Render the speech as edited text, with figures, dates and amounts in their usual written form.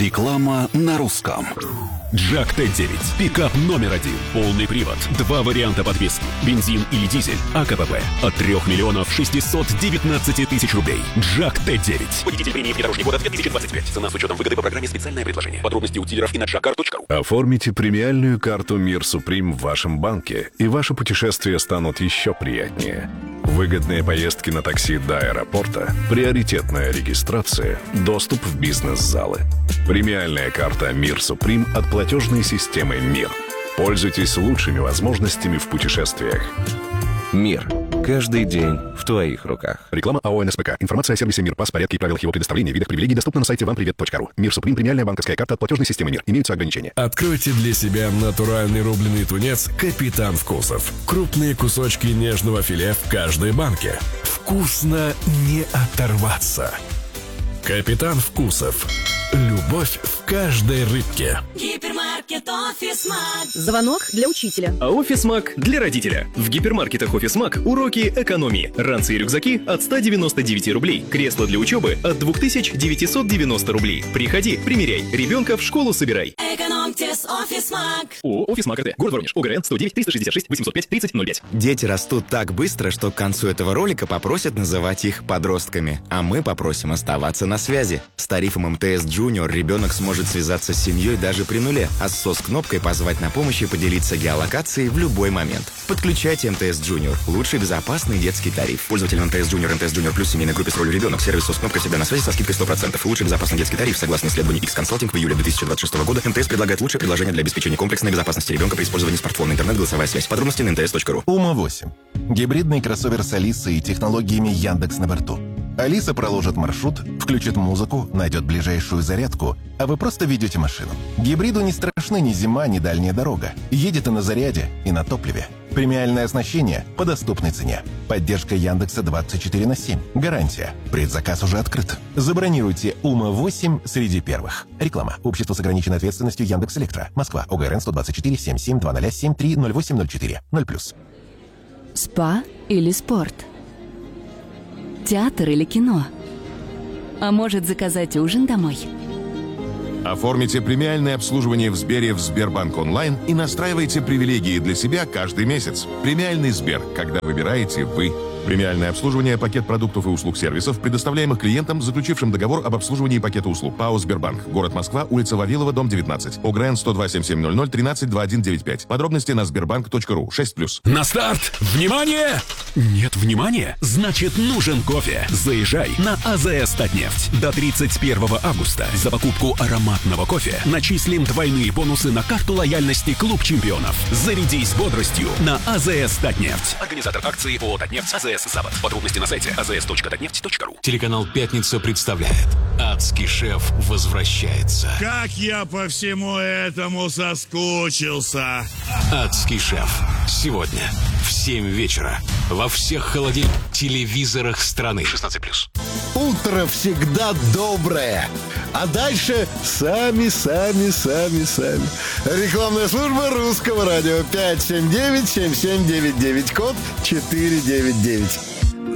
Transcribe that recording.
Реклама на русском. Джак Т9. Пикап номер один. Полный привод. 2 варианта подвески. Бензин или дизель. АКПП. От 3 миллионов 619 тысяч рублей. Джак Т9. Победитель премии «Внедорожник года» 2025. Цена с учетом выгоды по программе «Специальное предложение». Подробности у дилеров и на jackcar.ru. Оформите премиальную карту «Мир Суприм» в вашем банке, и ваши путешествия станут еще приятнее. Выгодные поездки на такси до аэропорта, приоритетная регистрация, доступ в бизнес-залы. Премиальная карта «Мир Суприм» от платежной системы «Мир». Пользуйтесь лучшими возможностями в путешествиях. «Мир». Каждый день в твоих руках. Реклама АО «НСПК». Информация о сервисе «Мир», порядке и правилах его предоставления, видах привилегий доступна на сайте вампривет.ру. «Мир Суприм» — премиальная банковская карта от платежной системы «Мир». Имеются ограничения. Откройте для себя натуральный рубленый тунец «Капитан Вкусов». Крупные кусочки нежного филе в каждой банке. Вкусно не оторваться. «Капитан Вкусов». Любовь в каждой рыбке. Гипермаркет «Офисмаг». Звонок для учителя. А «Офисмаг» для родителя. В гипермаркетах «Офисмаг» уроки экономии. Ранцы и рюкзаки от 199 рублей. Кресло для учебы от 2990 рублей. Приходи, примеряй. Ребенка в школу собирай. Экономьте с «Офисмаг». ООО «Офисмаг РТ». Город Воронеж. ОГРН 109 366 805 3005. Дети растут так быстро, что к концу этого ролика попросят называть их подростками. А мы попросим оставаться на связи. С тарифом МТС Junior ребенок сможет связаться с семьей даже при нуле, а с СОС-кнопкой позвать на помощь и поделиться геолокацией в любой момент. Подключайте МТС Junior. Лучший безопасный детский тариф. Пользователь МТС Junior, МТС Junior Plus, семейной группе с ролью ребенок. Сервис СОС-кнопка всегда на связи со скидкой 100%. Лучший безопасный детский тариф. Согласно исследованию X-Consulting в июле 2026 года, МТС предлагает лучшее предложение для обеспечения комплексной безопасности ребенка при использовании смартфона, интернет, голосовая связь. Подробности на mts.ru. Ума-8. Гибридный кроссовер с Алисой и технологиями Яндекс на борту. Алиса проложит маршрут, включит музыку, найдет ближайшую зарядку, а вы просто ведете машину. Гибриду не страшны ни зима, ни дальняя дорога. Едет и на заряде, и на топливе. Премиальное оснащение по доступной цене. Поддержка Яндекса 24/7. Гарантия. Предзаказ уже открыт. Забронируйте Ума-8 среди первых. Реклама. Общество с ограниченной ответственностью Яндекс.Электро. Москва. ОГРН 124 77 00 73 0804 0+. Спа или спорт? Театр или кино? А может, заказать ужин домой? Оформите премиальное обслуживание в Сбере в Сбербанк онлайн и настраивайте привилегии для себя каждый месяц. Премиальный Сбер, когда выбираете вы. Премиальное обслуживание, пакет продуктов и услуг сервисов, предоставляемых клиентам, заключившим договор об обслуживании пакета услуг. ПАО «Сбербанк». Город Москва, улица Вавилова, дом 19. ОГРН 102 7700 13 2195. Подробности на sberbank.ru. 6+. На старт! Внимание! Нет внимания? Значит, нужен кофе. Заезжай на АЗС «Татнефть». До 31 августа за покупку ароматного кофе начислим двойные бонусы на карту лояльности «Клуб чемпионов». Зарядись бодростью на АЗС «Татнефть». Организатор акции ООО «Татнефть», АЗС «Запад». Подробности на сайте azs.tatneft.ru. Телеканал «Пятница» представляет: «Адский шеф» возвращается. Как я по всему этому соскучился. «Адский шеф» сегодня в 7 вечера во всех холодильных телевизорах страны. 16+. Утро всегда доброе, а дальше сами. Рекламная служба Русского радио 579-7799, код 499.